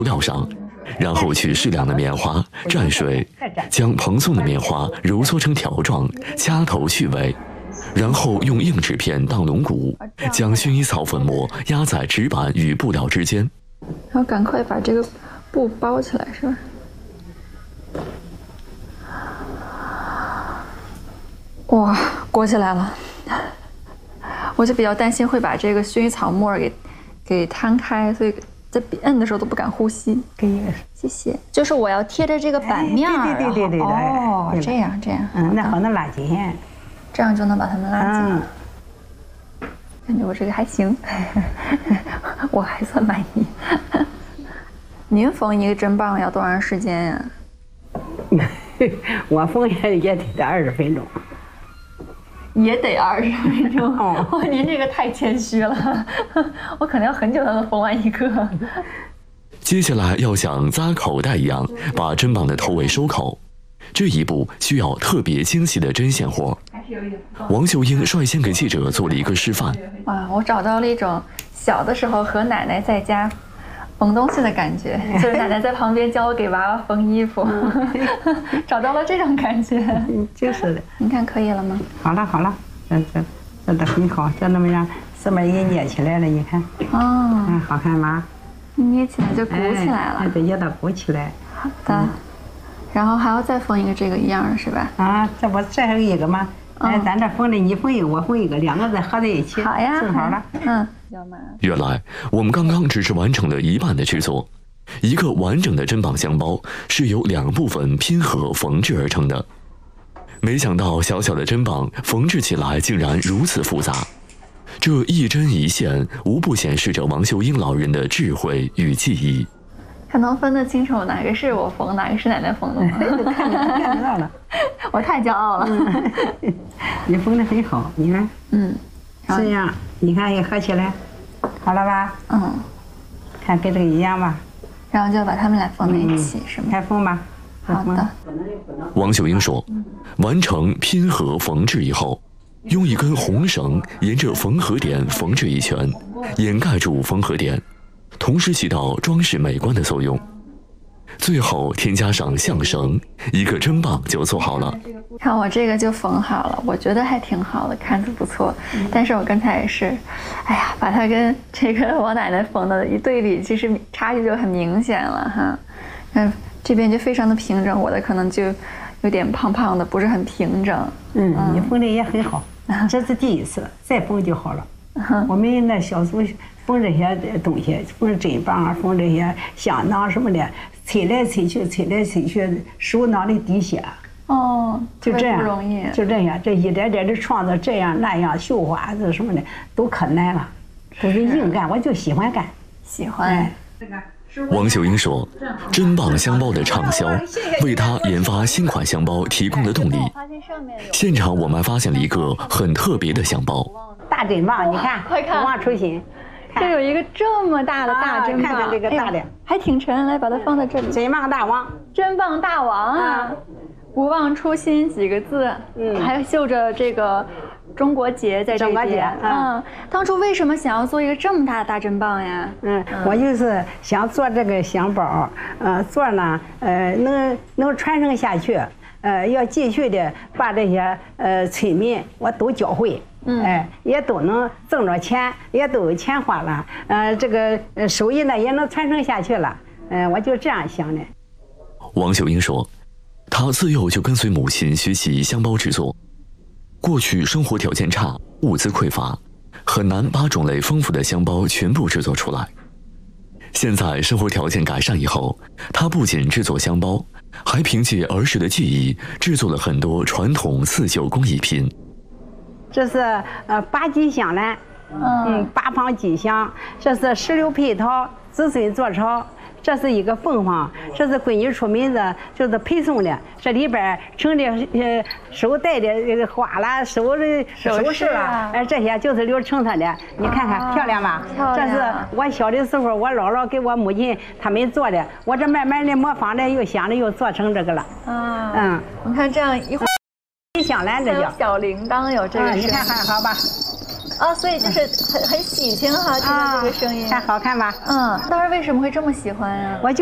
料上，然后取适量的棉花蘸水，将蓬松的棉花揉搓成条状，掐头去尾，然后用硬纸片当龙骨，将薰衣草粉末压在纸板与布料之间， 然后赶快把这个布包起来，是吧？哇，裹起来了。我就比较担心会把这个薰衣草沫给摊开，所以在摁的时候都不敢呼吸。谢谢。就是我要贴着这个板面儿。 对。 哦，这样。 那好能拉紧。 这样就能把它们拉紧。感觉我这个还行，我还算满意。您缝一个针棒要多长时间呀？ 我缝也得20分钟。 也得20分钟。哦，您这个太谦虚了，我可能要很久才能缝完一个。 接下来要像扎口袋一样，把针棒的头尾收口，这一步需要特别精细的针线活。王秀英率先给记者做了一个示范。 哇，我找到了一种小的时候和奶奶在家缝东西的感觉，就是奶奶在旁边教我给娃娃缝衣服，找到了这种感觉。 就是的。 您看可以了吗？ 好了，这都很好，就那么让上面一捏起来了，你看。哦。好看吗？ 捏起来就鼓起来了。 得捏到鼓起来。 好的。然后还要再缝一个这个一样的是吧？ 啊，这不这还有一个吗？咱这缝的你缝一个，我缝一个，2个再合在一起。 好呀。 正好了。 原来我们刚刚只是完成了一半的制作，一个完整的针棒香包是由2部分拼合缝制而成的。没想到小小的针棒缝制起来竟然如此复杂，这一针一线无不显示着王秀英老人的智慧与技艺。 还能分得清楚哪个是我缝，哪个是奶奶缝的吗？ 看得到了， 我太骄傲了。 你缝得很好，你看。这样，你看也合起来，好了吧？看跟这个一样吧。 然后就把它们俩缝在一起，是吗？ 开缝吧。 好的。 王秀英说，完成拼合缝制以后，用一根红绳沿着缝合点缝制一圈，掩盖住缝合点，同时起到装饰美观的作用。最后添加上象绳，一个针棒就做好了。 看我这个就缝好了，我觉得还挺好的，看着不错。但是我刚才也是，哎呀，把它跟这个我奶奶缝的一对比，其实差距就很明显了哈。这边就非常的平整，我的可能就有点胖胖的，不是很平整。 你缝的也很好，这是第一次，再缝就好了。我们那小时候缝这些东西，缝针棒啊，缝这些香囊什么的，吹来吹去，手脑袋滴血。就这样不容易。 就这样，这一点点的创造这样那样绣花这什么的都可难了，都是硬干，我就喜欢干。 喜欢。 王秀英说，针棒香包的畅销为她研发新款香包提供了动力。现场我们发现了一个很特别的香包， 大针棒，你看， 快看， 不忘初心。 这有一个这么大的大针棒， 看看这个大的， 还挺沉，来把它放在这里。 针棒大王， 针棒大王啊！不忘初心几个字，还绣着这个中国结在这边。当初为什么想要做一个这么大的大针棒呀？ 我就是想做这个香包，做呢，能传承下去，要继续的把这些村民我都教会，也都能挣着钱，也都有钱花了，这个手艺呢也能传承下去了，我就这样想的。 王秀英说，她自幼就跟随母亲学习香包制作。过去生活条件差，物资匮乏，很难把种类丰富的香包全部制作出来。现在生活条件改善以后，她不仅制作香包，还凭借儿时的技艺制作了很多传统刺绣工艺品。 这是8吉香兰，8方吉祥，这是16蓓桃，子孙坐巢。这是一个凤凰，这是闺女出门子就是配送的，这里边盛的手戴的这个花啦，首饰啦，这些就是留成她的。你看看漂亮吧？漂亮。这是我小的时候，我姥姥给我母亲他们做的，我这慢慢的模仿的，又想着又做成这个了。 你看这样一会儿， 香兰这叫小铃铛有这个， 你看看好吧？ 啊，所以就是很喜庆哈，听到这个声音， 看好看吧？ 当时为什么会这么喜欢啊？ 我